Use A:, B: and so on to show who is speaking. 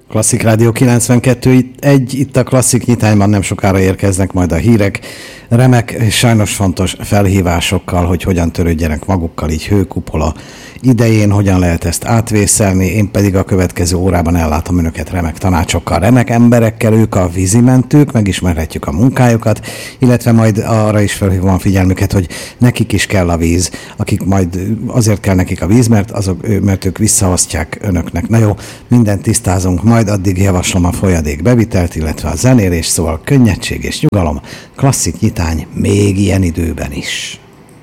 A: Klasszik Rádió 92.1, itt a Klasszik Nyitányban nem sokára érkeznek majd a hírek, remek és sajnos fontos felhívásokkal, hogy hogyan törődjenek magukkal így hőkupola idején, hogyan lehet ezt átvészelni, én pedig a következő órában ellátom önöket remek tanácsokkal, remek emberekkel, ők a vízimentők, megismerhetjük a munkájukat, illetve majd arra is felhívom a figyelmüket, hogy nekik is kell a víz, akik majd azért kell nekik a víz, mert ők visszaosztják önöknek. Na jó, mindent tisztázunk, majd addig javaslom a folyadék bevitelt, illetve a zenélés, szóval könnyedség és nyugalom, klasszik nyitány még ilyen időben is.